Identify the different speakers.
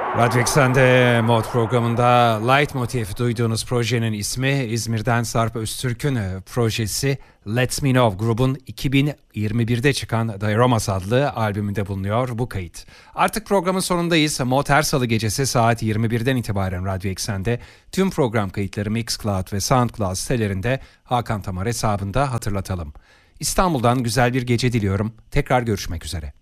Speaker 1: Radyo Eksen'de Mod programında Light Motif duyduğunuz projenin ismi İzmir'den Sarp Öztürk'ün projesi Let Me Know grubun 2021'de çıkan The Aromas adlı albümünde bulunuyor bu kayıt. Artık programın sonundayız. Mod her salı gecesi saat 21'den itibaren Radyo Eksen'de tüm program kayıtları Mixcloud ve Soundcloud sitelerinde Hakan Tamar hesabında hatırlatalım. İstanbul'dan güzel bir gece diliyorum. Tekrar görüşmek üzere.